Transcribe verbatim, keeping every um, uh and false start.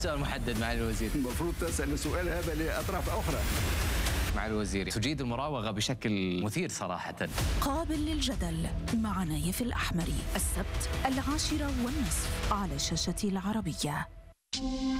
سؤال محدد مع الوزير. المفروض تسأل السؤال هذا لأطراف أخرى. مع الوزير تجيد المراوغة بشكل مثير صراحة. قابل للجدل مع نايف الأحمري السبت العاشرة والنصف على شاشة العربية.